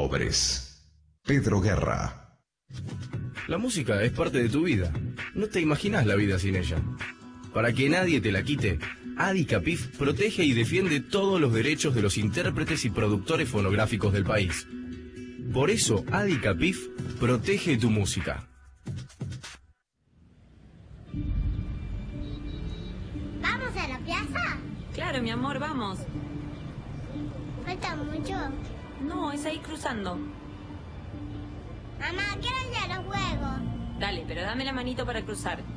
pobres. Pedro Guerra. La música es parte de tu vida. No te imaginas la vida sin ella. Para que nadie te la quite, Adi Capif protege y defiende todos los derechos de los intérpretes y productores fonográficos del país. Por eso, Adi Capif protege tu música. ¿Vamos a la plaza? Claro, mi amor, vamos. ¿Falta mucho? No, es ahí cruzando. Mamá, quiero ir a los juegos. Dale, pero dame la manito para cruzar.